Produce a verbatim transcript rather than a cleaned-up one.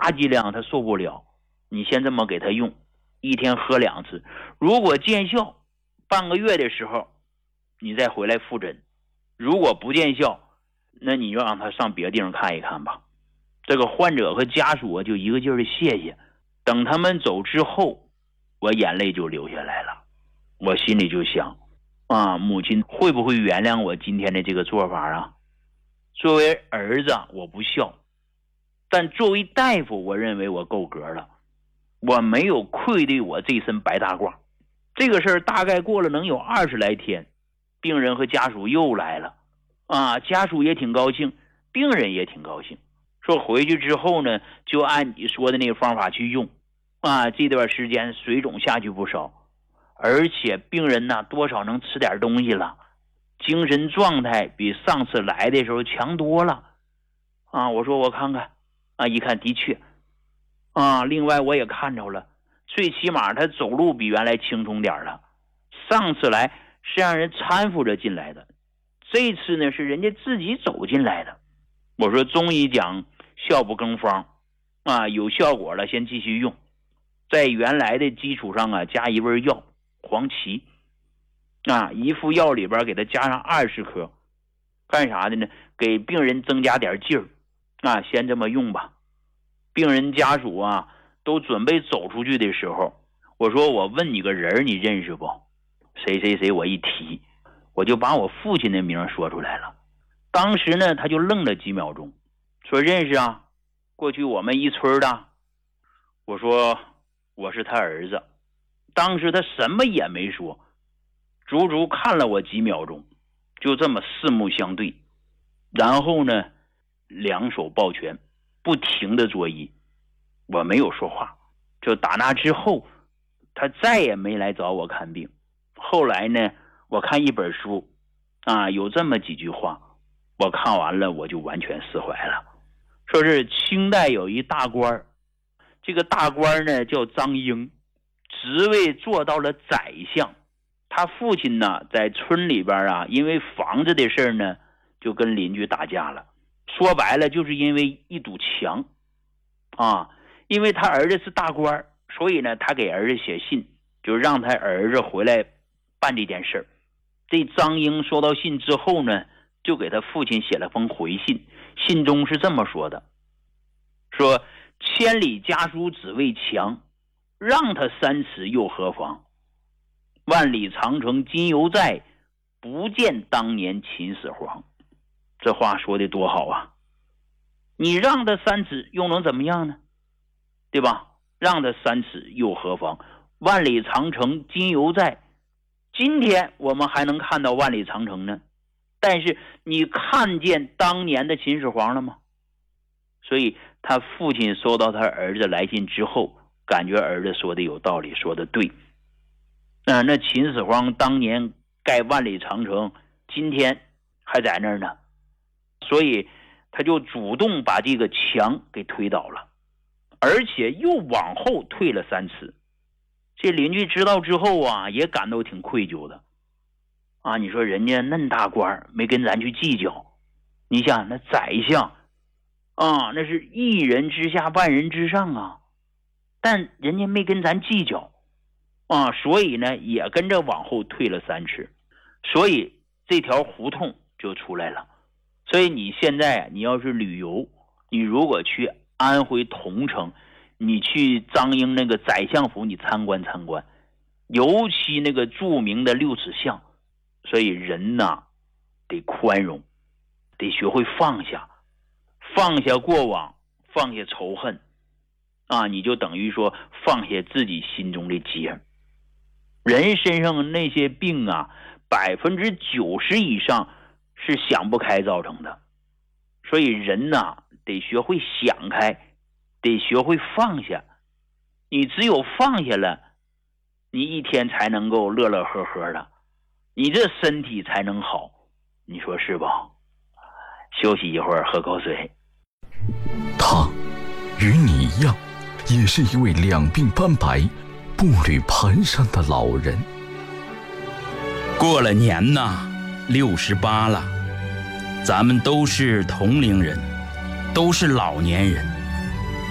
大剂量他受不了，你先这么给他用，一天喝两次，如果见效，半个月的时候你再回来复诊，如果不见效，那你就让他上别的地方看一看吧。这个患者和家属啊就一个劲儿的谢谢。等他们走之后，我眼泪就流下来了。我心里就想啊，母亲会不会原谅我今天的这个做法啊？作为儿子我不孝，但作为大夫我认为我够格了，我没有愧对我这身白大褂。这个事儿大概过了能有二十来天，病人和家属又来了啊，家属也挺高兴，病人也挺高兴，说回去之后呢就按你说的那个方法去用啊，这段时间水肿下去不少，而且病人呢多少能吃点东西了，精神状态比上次来的时候强多了啊。我说我看看啊，一看的确啊，另外我也看着了，最起码他走路比原来轻松点了。上次来是让人搀扶着进来的，这次呢是人家自己走进来的。我说中医讲效不更方啊，有效果了先继续用，在原来的基础上啊加一味药黄芪啊，一副药里边给他加上二十颗，干啥的呢？给病人增加点劲儿啊，先这么用吧。病人家属啊都准备走出去的时候，我说我问你个人你认识不？谁谁谁，我一提我就把我父亲的名说出来了。当时呢他就愣了几秒钟，说认识啊，过去我们一村的。我说我是他儿子。当时他什么也没说，足足看了我几秒钟，就这么四目相对，然后呢两手抱拳不停的作揖。我没有说话，就打那之后他再也没来找我看病。后来呢我看一本书啊，有这么几句话，我看完了我就完全释怀了。说是清代有一大官，这个大官呢叫张英，职位做到了宰相。他父亲呢在村里边啊，因为房子的事呢就跟邻居打架了，说白了就是因为一堵墙啊。因为他儿子是大官，所以呢他给儿子写信，就让他儿子回来办这件事。这张英收到信之后呢，就给他父亲写了封回信，信中是这么说的，说千里家书只为墙，让他三尺又何妨？万里长城今犹在，不见当年秦始皇。这话说的多好啊！你让他三尺又能怎么样呢？对吧？让他三尺又何妨？万里长城今犹在，今天我们还能看到万里长城呢，但是你看见当年的秦始皇了吗？所以他父亲收到他儿子来信之后，感觉儿子说的有道理，说的对。嗯、呃，那秦始皇当年盖万里长城，今天还在那儿呢，所以他就主动把这个墙给推倒了，而且又往后退了三尺。这邻居知道之后啊，也感到挺愧疚的啊。你说人家嫩大官没跟咱去计较，你想那宰相啊，那是一人之下万人之上啊，但人家没跟咱计较啊，所以呢也跟着往后退了三尺，所以这条胡同就出来了。所以你现在啊，你要是旅游，你如果去安徽桐城，你去张英那个宰相府，你参观参观，尤其那个著名的六尺巷。所以人呐得宽容，得学会放下，放下过往，放下仇恨啊，你就等于说放下自己心中的结。人身上那些病啊，百分之九十以上是想不开造成的。所以人呐得学会想开，得学会放下。你只有放下了，你一天才能够乐乐呵呵的，你这身体才能好，你说是不？休息一会儿，喝口水。 他与你一样，也是一位两鬓斑白、步履蹒跚的老人。 过了年呐，六十八了，咱们都是同龄人，都是老年人。